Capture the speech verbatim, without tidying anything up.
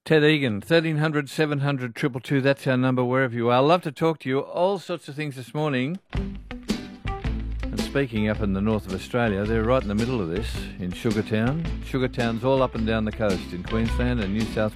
Ted Egan, thirteen hundred, seven hundred, two two two, that's our number wherever you are. I'd love to talk to you. All sorts of things this morning. And speaking up in the north of Australia, they're right in the middle of this in Sugartown. Sugartown's all up and down the coast in Queensland and New South